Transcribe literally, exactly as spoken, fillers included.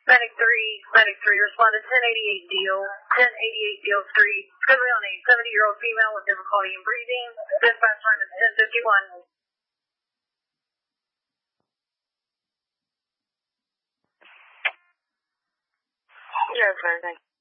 Medic three, Medic three, respond to ten eighty-eight Deal, ten eighty-eight Deal Street. Currently on a seventy-year-old female with difficulty in breathing. Dispatch time is ten fifty-one. Yes, sir. Thank you.